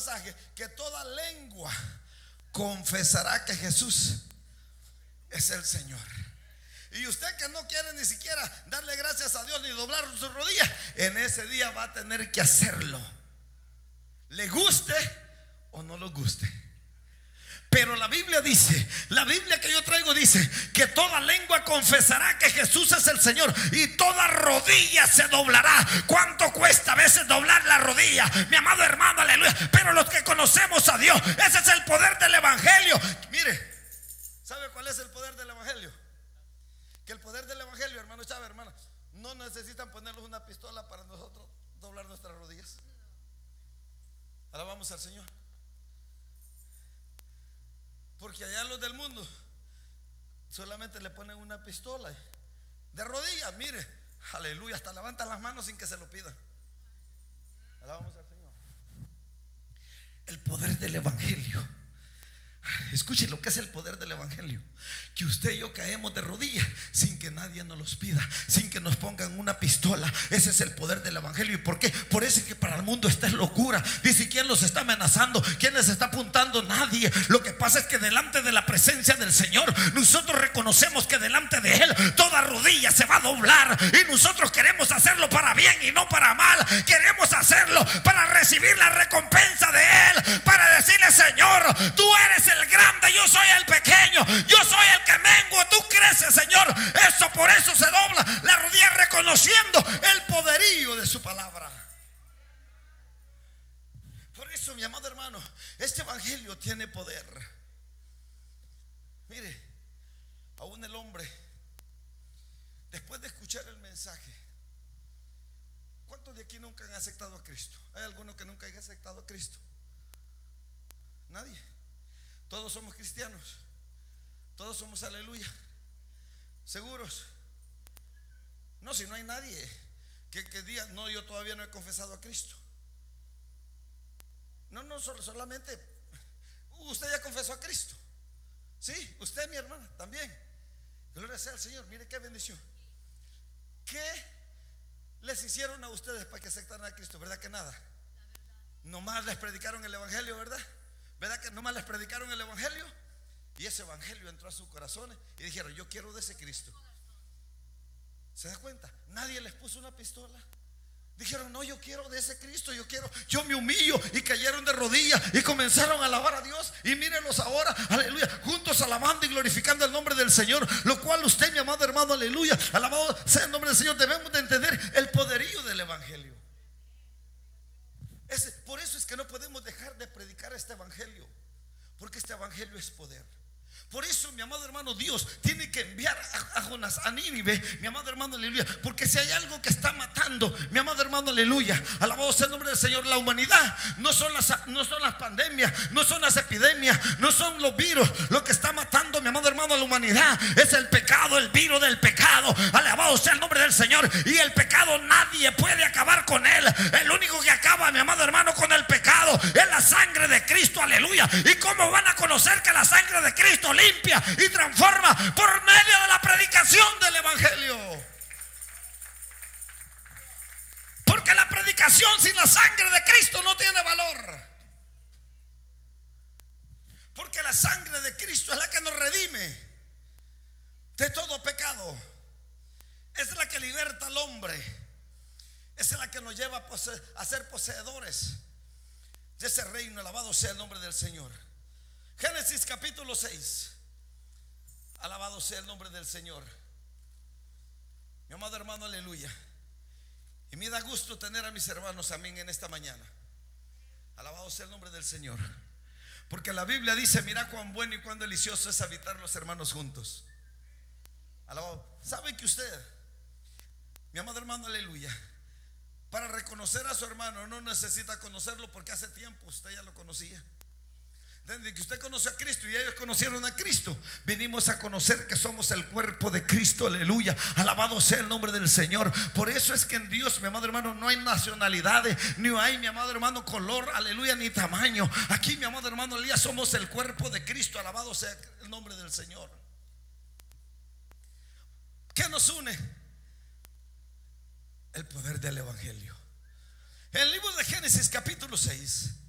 pasaje que toda lengua confesará que Jesús es el Señor. Y usted que no quiere ni siquiera darle gracias a Dios ni doblar sus rodillas, en ese día va a tener que hacerlo, le guste o no le guste. Pero la Biblia dice, la Biblia que yo traigo dice que toda lengua confesará que Jesús es el Señor y toda rodilla se doblará. ¿Cuánto cuesta a veces doblar la rodilla, mi amado hermano? Aleluya. Pero los que conocemos a Dios, ese es el poder del evangelio. Mire, ¿sabe cuál es el poder del evangelio? Que el poder del evangelio, hermano Chávez, hermana, no necesitan ponernos una pistola para nosotros doblar nuestras rodillas. Alabamos al Señor. Porque allá los del mundo solamente le ponen una pistola de rodillas, mire, aleluya, hasta levantan las manos sin que se lo pidan. Alabamos al Señor. El poder del evangelio. Escuche lo que es el poder del evangelio: que usted y yo caemos de rodillas sin que nadie nos los pida, sin que nos pongan una pistola. Ese es el poder del evangelio. ¿Y por qué? Por eso es que para el mundo esta es locura. Dice: ¿quién los está amenazando? ¿Quién les está apuntando? Nadie. Lo que pasa es que delante de la presencia del Señor, nosotros reconocemos que delante de Él toda rodilla se va a doblar, y nosotros queremos hacerlo para bien y no para mal. Queremos hacerlo para recibir la recompensa de Él, para decirle: Señor, tú eres el grande, yo soy el pequeño, yo soy el que menguo, tú creces, Señor. Eso, por eso se dobla la rodilla, reconociendo el poderío de su palabra. Por eso, mi amado hermano, este evangelio tiene poder. Mire, aún el hombre, después de escuchar el mensaje, ¿cuántos de aquí nunca han aceptado a Cristo? ¿Hay alguno que nunca haya aceptado a Cristo? Nadie. Todos somos cristianos. Todos somos, aleluya, seguros. No, si no hay nadie que diga: no, yo todavía no he confesado a Cristo. No, solamente usted ya confesó a Cristo. Sí, usted, mi hermana, también. Gloria sea al Señor. Mire qué bendición. ¿Qué les hicieron a ustedes para que aceptaran a Cristo? ¿Verdad que nada? Nomás les predicaron el evangelio, ¿verdad? ¿Verdad que nomás les predicaron el evangelio? Y ese evangelio entró a sus corazones y dijeron: yo quiero de ese Cristo. ¿Se da cuenta? Nadie les puso una pistola. Dijeron: no, yo quiero de ese Cristo, yo me humillo. Y cayeron de rodillas y comenzaron a alabar a Dios. Y mírenlos ahora, aleluya, juntos alabando y glorificando el nombre del Señor. Lo cual usted, mi amado hermano, aleluya, alabado sea el nombre del Señor. Debemos de entender el poderío del evangelio. Por eso es que no podemos dejar de predicar este evangelio, porque este evangelio es poder. Por eso, mi amado hermano, Dios tiene que enviar a Jonás a Nínive, mi amado hermano, aleluya. Porque si hay algo que está matando, mi amado hermano, aleluya, alabado sea el nombre del Señor, la humanidad, no son las pandemias, no son las epidemias, no son los virus. Lo que está matando, mi amado hermano, a la humanidad es el pecado, el virus del pecado. Alabado sea el nombre del Señor. Y el pecado nadie puede acabar con él. El único que acaba, mi amado hermano, con el pecado es la sangre de Cristo, aleluya. ¿Y cómo van a conocer que la sangre de Cristo limpia y transforma? Por medio de la predicación del evangelio. Porque la predicación sin la sangre de Cristo no tiene valor. Porque la sangre de Cristo es la que nos redime de todo pecado. Es la que liberta al hombre. Es la que nos lleva a ser poseedores de ese reino. Alabado sea el nombre del Señor. Génesis capítulo 6. Alabado sea el nombre del Señor. Mi amado hermano, aleluya. Y me da gusto tener a mis hermanos, amén, en esta mañana. Alabado sea el nombre del Señor. Porque la Biblia dice: mira cuán bueno y cuán delicioso es habitar los hermanos juntos. Alabado. ¿Sabe que usted, mi amado hermano, aleluya, para reconocer a su hermano no necesita conocerlo, porque hace tiempo usted ya lo conocía? Desde que usted conoció a Cristo y ellos conocieron a Cristo, venimos a conocer que somos el cuerpo de Cristo, aleluya. Alabado sea el nombre del Señor. Por eso es que en Dios, mi amado hermano, no hay nacionalidades, ni hay, mi amado hermano, color, aleluya, ni tamaño. Aquí, mi amado hermano, aleluya, somos el cuerpo de Cristo. Alabado sea el nombre del Señor. ¿Qué nos une? El poder del evangelio. En el libro de Génesis capítulo 6,